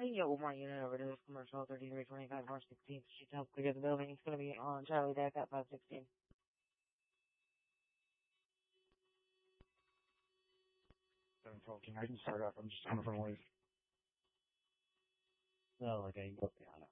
Yo, my unit over to this commercial 3325 North 16th Street to help clear the building. It's going to be on Charlie Deck at 516. 712 King, I can start up. I'm just coming from away. No, like I